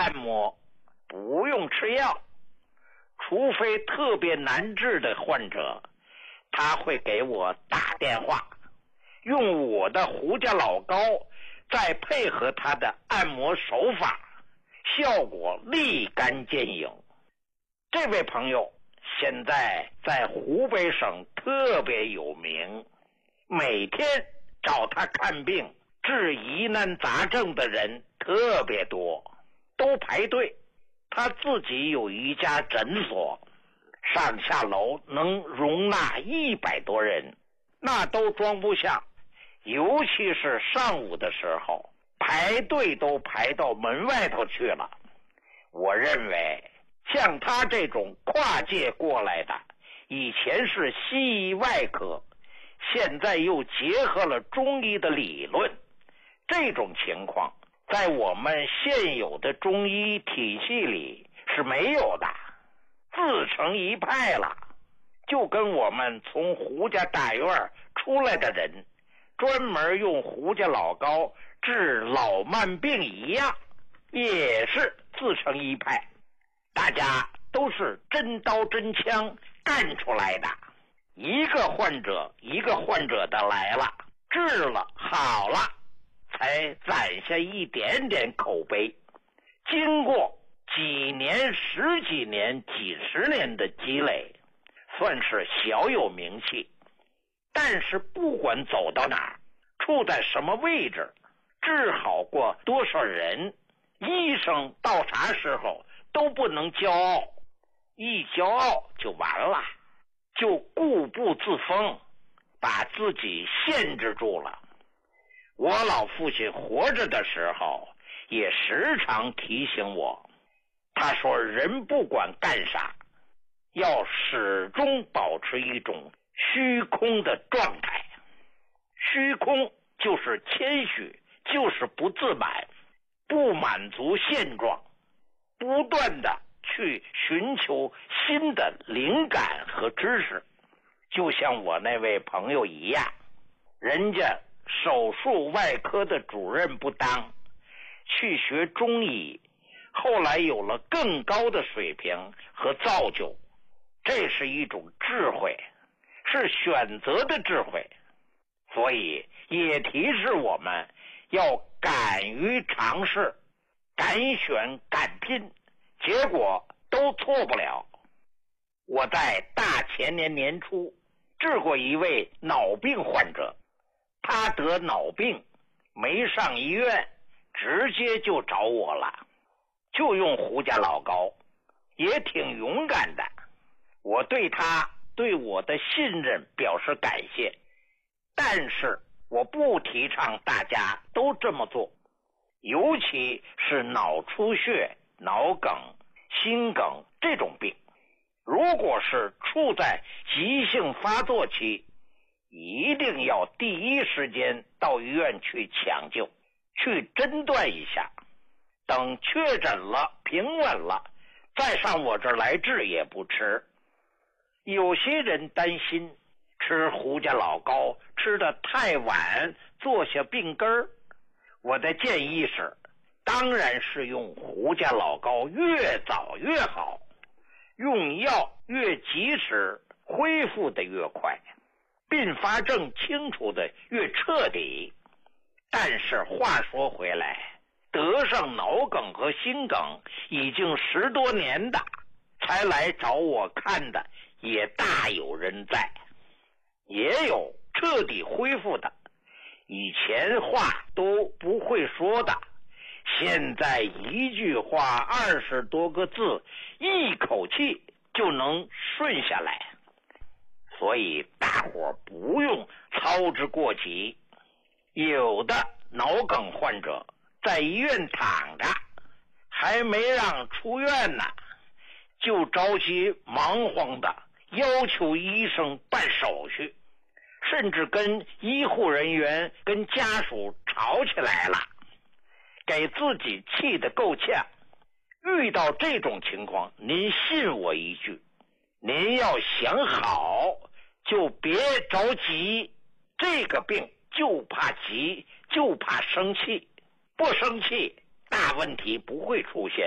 按摩不用吃药，除非特别难治的患者，他会给我打电话，用我的胡家老膏，再配合他的按摩手法，效果立竿见影。这位朋友现在在湖北省特别有名，每天找他看病治疑难杂症的人特别多，都排队。他自己有一家诊所，上下楼能容纳100多人，那都装不下。尤其是上午的时候，排队都排到门外头去了。我认为像他这种跨界过来的，以前是西医外科，现在又结合了中医的理论，这种情况在我们现有的中医体系里是没有的，自成一派了。就跟我们从胡家大院出来的人专门用胡家老膏治老慢病一样，也是自成一派，大家都是真刀真枪干出来的，一个患者一个患者的来了，治了好了，才攒下一点点口碑。经过几年、10几年、几十年的积累，算是小有名气。但是不管走到哪儿，处在什么位置，治好过多少人，医生到啥时候都不能骄傲，一骄傲就完了，就固步自封，把自己限制住了。我老父亲活着的时候也时常提醒我，他说人不管干啥，要始终保持一种虚空的状态。虚空就是谦虚，就是不自满，不满足现状，不断的去寻求新的灵感和知识。就像我那位朋友一样，人家手术外科的主任不当，去学中医，后来有了更高的水平和造就，这是一种智慧，是选择的智慧。所以也提示我们要敢于尝试，敢选敢拼，结果都错不了。我在大前年年初治过一位脑病患者，他得脑病没上医院，直接就找我了，就用胡家老膏，也挺勇敢的。我对他对我的信任表示感谢，但是我不提倡大家都这么做，尤其是脑出血、脑梗、心梗这种病，如果是处在急性发作期，一定要第一时间到医院去抢救，去诊断一下，等确诊了、平稳了，再上我这儿来治也不迟。有些人担心吃胡家老膏吃得太晚，坐下病根儿。我的建议是，当然是用胡家老膏越早越好，用药越及时，恢复的越快，并发症清楚的越彻底。但是话说回来，得上脑梗和心梗已经10多年的，才来找我看的也大有人在，也有彻底恢复的，以前话都不会说的，现在一句话20多个字，一口气就能顺下来。所以大伙不用操之过急。有的脑梗患者在医院躺着，还没让出院呢，就着急忙慌的要求医生办手续，甚至跟医护人员跟家属吵起来了，给自己气得够呛。遇到这种情况，您信我一句，您要想好就别着急，这个病就怕急，就怕生气，不生气大问题不会出现。